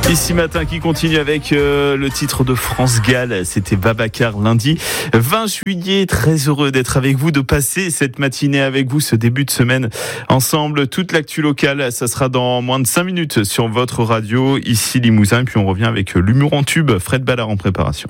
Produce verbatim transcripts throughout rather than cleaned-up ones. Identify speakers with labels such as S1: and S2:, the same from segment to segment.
S1: Ici Matin qui continue avec euh, le titre de France Gall. C'était Babacar lundi vingt juillet. Très heureux d'être avec vous, de passer cette matinée avec vous, ce début de semaine ensemble. Toute l'actu locale, ça sera dans moins de cinq minutes sur votre radio, ici Limousin. Et puis on revient avec l'humour en tube, Fred Ballard en préparation.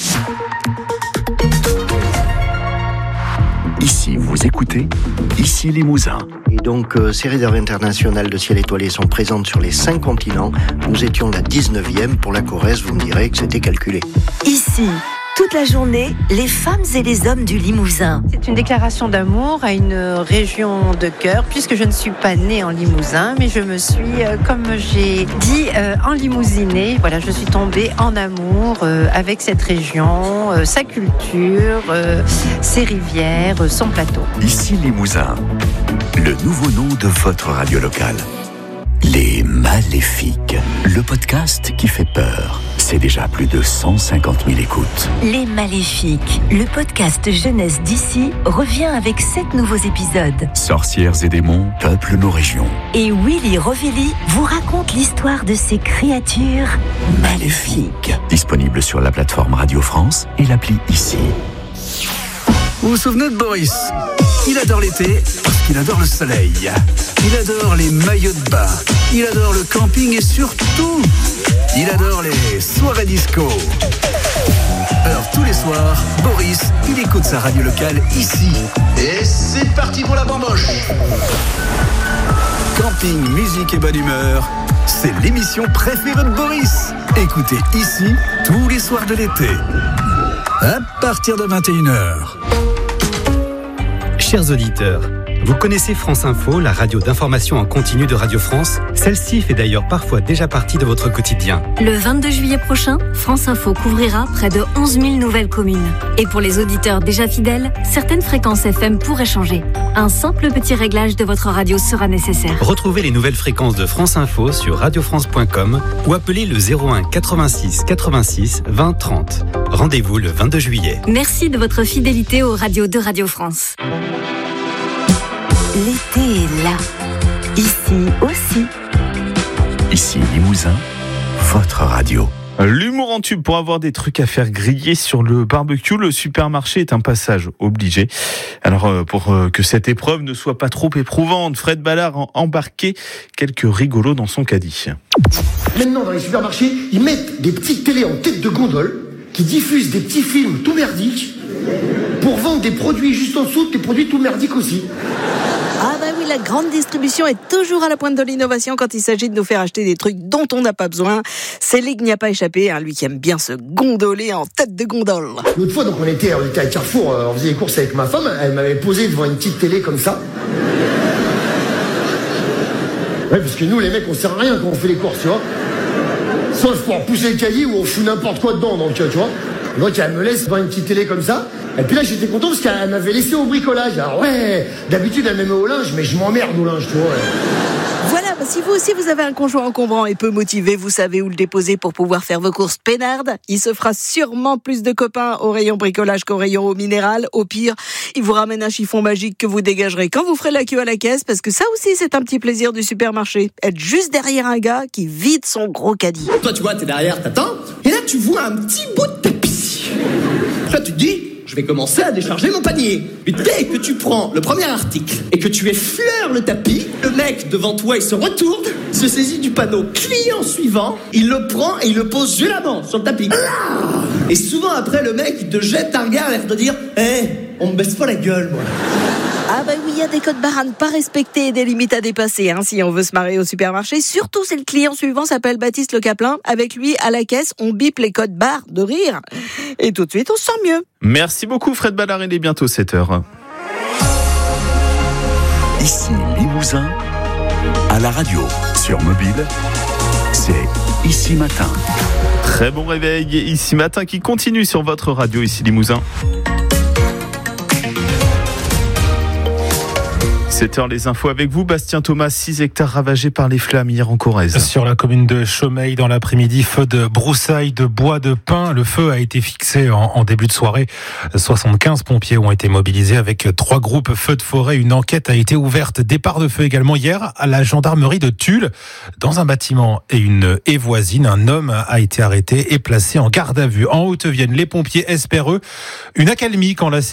S2: Ici, vous écoutez, ici Limousin.
S3: Et donc, euh, ces réserves internationales de ciel étoilé sont présentes sur les cinq continents. Nous étions la dix-neuvième. Pour la Corrèze, vous me direz que c'était calculé.
S4: Ici, toute la journée, les femmes et les hommes du Limousin.
S5: C'est une déclaration d'amour à une région de cœur, puisque je ne suis pas née en Limousin, mais je me suis, euh, comme j'ai dit, euh, enlimousinée. Voilà, je suis tombée en amour euh, avec cette région, euh, sa culture, euh, ses rivières, euh, son plateau.
S2: Ici Limousin, le nouveau nom de votre radio locale. Les Maléfiques, le podcast qui fait peur. C'est déjà plus de cent cinquante mille écoutes.
S4: Les Maléfiques, le podcast jeunesse d'ici, revient avec sept nouveaux épisodes.
S2: Sorcières et démons peuplent nos régions.
S4: Et Willy Rovelli vous raconte l'histoire de ces créatures maléfiques.
S2: Disponible sur la plateforme Radio France et l'appli Ici.
S6: Vous vous souvenez de Boris ? Il adore l'été parce qu'il adore le soleil. Il adore les maillots de bain. Il adore le camping et surtout, il adore les soirées disco. Alors tous les soirs, Boris, il écoute sa radio locale Ici.
S7: Et c'est parti pour la bamboche.
S6: Camping, musique et bonne humeur, c'est l'émission préférée de Boris. Écoutez Ici tous les soirs de l'été, à partir de vingt et une heures.
S8: Chers auditeurs, vous connaissez France Info, la radio d'information en continu de Radio France. Celle-ci fait d'ailleurs parfois déjà partie de votre quotidien.
S9: Le vingt-deux juillet prochain, France Info couvrira près de onze mille nouvelles communes. Et pour les auditeurs déjà fidèles, certaines fréquences F M pourraient changer. Un simple petit réglage de votre radio sera nécessaire.
S8: Retrouvez les nouvelles fréquences de France Info sur radio france point com ou appelez le zéro un quatre-vingt-six quatre-vingt-six vingt trente. Rendez-vous le vingt-deux juillet.
S9: Merci de votre fidélité aux radios de Radio France.
S4: L'été est là. Ici aussi.
S2: Ici Limousin, votre radio.
S1: L'humour en tube pour avoir des trucs à faire griller sur le barbecue. Le supermarché est un passage obligé. Alors pour que cette épreuve ne soit pas trop éprouvante, Fred Ballard a embarqué quelques rigolos dans son caddie.
S7: Maintenant, dans les supermarchés, ils mettent des petites télés en tête de gondole qui diffusent des petits films tout merdiques pour vendre des produits juste en dessous, des produits tout merdiques aussi.
S10: Ah bah oui, la grande distribution est toujours à la pointe de l'innovation quand il s'agit de nous faire acheter des trucs dont on n'a pas besoin. Célig n'y a pas échappé, hein, lui qui aime bien se gondoler en tête de gondole.
S7: L'autre fois, donc on était, on était à Carrefour, on faisait les courses avec ma femme, elle m'avait posé devant une petite télé comme ça. Ouais, parce que nous, les mecs, on sert à rien quand on fait les courses, tu vois. Sauf pour pousser le cahier où on fout n'importe quoi dedans, donc tu vois. Donc elle me laisse devant une petite télé comme ça. Et puis là j'étais content parce qu'elle m'avait laissé au bricolage. Alors ouais, d'habitude elle me met au linge, mais je m'emmerde au linge, tu vois. Ouais.
S10: Voilà, bah si vous aussi vous avez un conjoint encombrant et peu motivé, vous savez où le déposer pour pouvoir faire vos courses peinardes. Il se fera sûrement plus de copains au rayon bricolage qu'au rayon eau minérale. Au pire, il vous ramène un chiffon magique que vous dégagerez quand vous ferez la queue à la caisse, parce que ça aussi c'est un petit plaisir du supermarché. Être juste derrière un gars qui vide son gros caddie.
S11: Toi tu vois, t'es derrière, t'attends, et là tu vois un petit bout de tapis. Là tu te dis, je vais commencer à décharger mon panier. Mais dès que tu prends le premier article et que tu effleures le tapis, le mec devant toi il se retourne, se saisit du panneau client suivant, il le prend et il le pose violemment sur le tapis. Et souvent après le mec il te jette un regard et te dire, hé, hey, on me baisse pas la gueule moi.
S10: Ah bah oui, il y a des codes barres à ne pas respecter et des limites à dépasser, hein, si on veut se marrer au supermarché. Surtout si le client suivant s'appelle Baptiste Le Caplin. Avec lui, à la caisse, on bip les codes barres de rire. Et tout de suite, on se sent mieux.
S1: Merci beaucoup Fred Ballard, il est bientôt sept heures.
S2: Ici Limousin, à la radio, sur mobile, c'est Ici Matin.
S1: Très bon réveil, Ici Matin qui continue sur votre radio, ici Limousin. sept heures, les infos avec vous. Bastien Thomas, six hectares ravagés par les flammes hier en Corrèze.
S12: Sur la commune de Chaumeil, dans l'après-midi, feu de broussailles, de bois, de pin. Le feu a été fixé en, en début de soirée. soixante-quinze pompiers ont été mobilisés avec trois groupes feux de forêt. Une enquête a été ouverte. Départ de feu également hier à la gendarmerie de Tulle. Dans un bâtiment et une haie voisine, un homme a été arrêté et placé en garde à vue. En Haute-Vienne, les pompiers espèrent eux une accalmie quand la